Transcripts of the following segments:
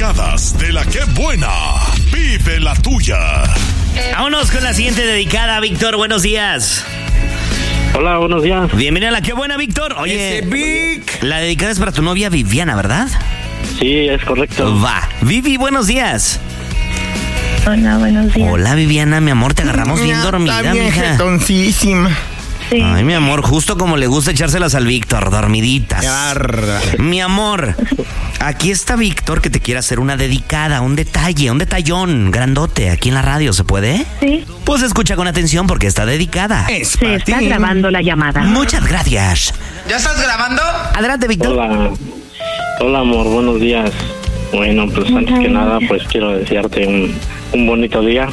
dedicadas de la que buena. Vive la tuya. Vámonos con la siguiente dedicada, Víctor. Buenos días. Hola, buenos días. Bienvenida a la que buena, Víctor. Oye, Vic. la dedicada es para tu novia Viviana, ¿verdad? Sí, es correcto. Va. Vivi, buenos días. Hola, buenos días. Hola, Viviana, mi amor, te agarramos bien dormida, Está bien mija. jetoncísima. Sí. Ay, mi amor, justo como le gusta echárselas al Víctor, dormiditas. Qué bárbaro. Mi amor, aquí está Víctor que te quiere hacer una dedicada, un detalle, un detallón grandote aquí en la radio, ¿se puede? Sí. Pues escucha con atención porque está dedicada. Es Se para está ti. grabando la llamada. Muchas gracias. ¿Ya estás grabando? Adelante, Víctor. Hola, amor, buenos días. Bueno, pues antes que nada, pues quiero desearte un bonito día.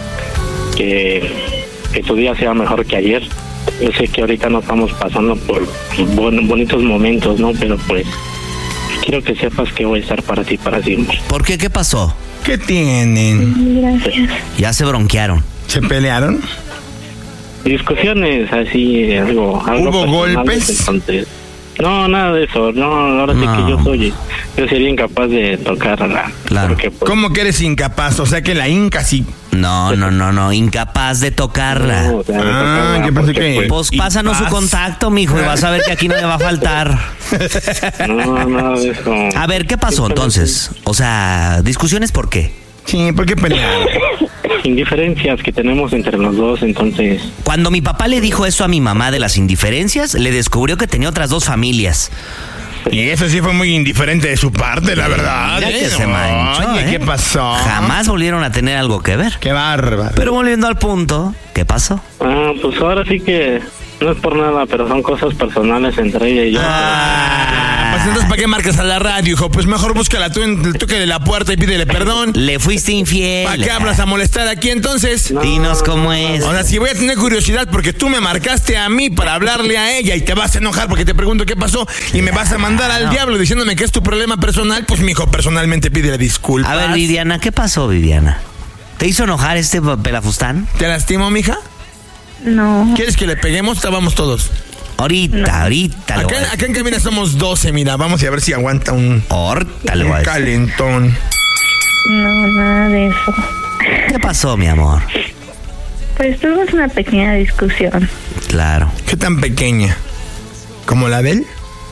Que tu día sea mejor que ayer. Yo sé que ahorita no estamos pasando por bonitos momentos, ¿no? Pero pues quiero que sepas que voy a estar para ti para siempre. ¿Por qué? ¿Qué pasó? ¿Qué tienen? Gracias. Ya se bronquearon. ¿Se pelearon? Discusiones así, algo ¿Hubo personales, golpes? Entonces, no, nada de eso. No, ahora sí que yo sería incapaz de tocarla. Claro. Porque, pues, ¿Cómo que eres incapaz? O sea que la Inca sí. No, incapaz de tocarla. no, o sea, de tocarla, yo pensé porque, que- Pues pásanos su paz. contacto, mijo, y vas a ver que aquí no le va a faltar. no, nada de eso. A ver, ¿qué pasó entonces? O sea, ¿discusiones por qué? Sí, ¿por qué pelearon? Indiferencias que tenemos entre los dos, entonces. Cuando mi papá le dijo eso a mi mamá de las indiferencias, le descubrió que tenía otras dos familias. Y eso sí fue muy indiferente de su parte, la verdad. Mira que se manchó, Oye, ¿eh? ¿qué pasó? Jamás volvieron a tener algo que ver. Qué bárbaro. Pero volviendo al punto, ¿qué pasó? Pues ahora sí que no es por nada, pero son cosas personales entre ella y yo. Pues entonces, ¿para qué marcas a la radio, hijo? Pues mejor búscala tú en el toque de la puerta y pídele perdón. Le fuiste infiel. ¿Para qué hablas a molestar aquí entonces? Dinos cómo es. Ahora, si voy a tener curiosidad porque tú me marcaste a mí para hablarle a ella y te vas a enojar porque te pregunto qué pasó y me vas a mandar al diablo diciéndome que es tu problema personal, pues mijo, personalmente pídele disculpas. A ver, Viviana, ¿qué pasó, Viviana? ¿Te hizo enojar este pelafustán? ¿Te lastimo, mija? No. ¿Quieres que le peguemos? Estábamos todos. Ahorita le voy a decir. Acá en cabina somos 12, mira, vamos a ver si aguanta un Ahorita le voy a decir. calentón. No, nada de eso. ¿Qué pasó, mi amor? Pues tuvimos una pequeña discusión. Claro. ¿Qué tan pequeña? ¿Como la de él?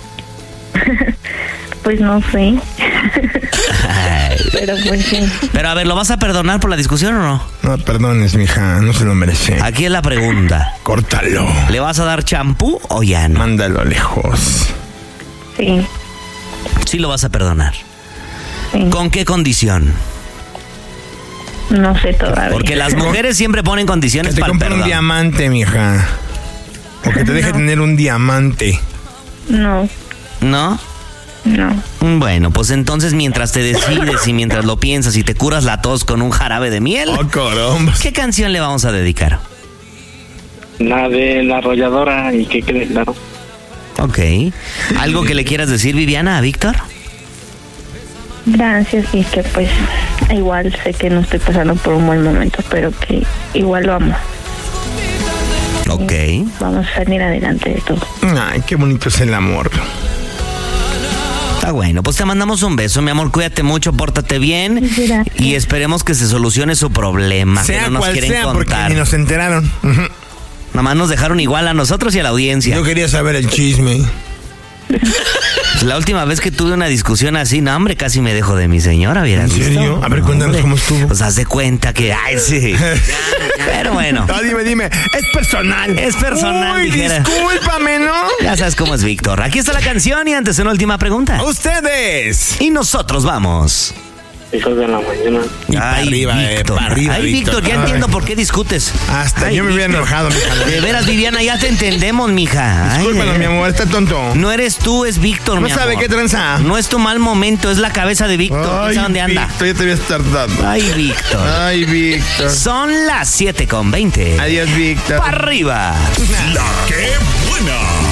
Pues no sé. Ay. Pero pues sí. Pero a ver, ¿lo vas a perdonar por la discusión o no? No, perdones, mija, no se lo merece. Aquí es la pregunta. Córtalo. ¿Le vas a dar champú o ya no? Mándalo lejos. Sí. Sí lo vas a perdonar. Sí. ¿Con qué condición? No sé todavía. Porque las mujeres siempre ponen Que condiciones te para el compre un perdón. diamante, mija. O que te deje tener un diamante. No. ¿No? No. Bueno, pues entonces mientras te decides y mientras lo piensas y te curas la tos con un jarabe de miel, Oh, caramba. ¿qué canción le vamos a dedicar? La de la arrolladora y que quede claro. Ok. ¿Algo que le quieras decir, Viviana, a Víctor? Gracias, y que pues igual sé que no estoy pasando por un buen momento, pero que igual lo amo. Ok. Vamos a salir adelante de todo. Ay, qué bonito es el amor. Está bueno, pues te mandamos un beso, mi amor, cuídate mucho, pórtate bien Gracias. y esperemos que se solucione su problema, que Sea no nos cual quieren sea, porque contar. ni nos enteraron. Ujú. Nada más nos dejaron igual a nosotros y a la audiencia. Yo quería saber el chisme. Pues la última vez que tuve una discusión así, no, hombre, casi me dejo de mi señora, ¿vieras ¿En serio? visto? A ver, No, cuéntanos hombre. cómo estuvo. Pues haz de cuenta que, ay, sí. Pero bueno, No, dime, es personal. Es personal, Uy, dijera. discúlpame, ¿no? ya sabes cómo es Víctor. Aquí está la canción y antes una última pregunta. Ustedes. Y nosotros vamos. Hijos de la mañana. Y para arriba, Víctor. para arriba, Ay, Víctor, ya Ay. entiendo por qué discutes. Hasta Ay, yo me hubiera Víctor. enojado, mija. De veras, Viviana, ya te entendemos, mija. Ay, Discúlpalo, mi amor, está tonto. No eres tú, es Víctor, No mi sabe amor. qué tranza. No es tu mal momento, es la cabeza de Víctor. ¿Quién sabe dónde anda? Víctor, ya te habías tardado. Ay, Víctor. Ay, Víctor. Son las 7:20. Adiós, Víctor. ¡Para arriba! La que buena.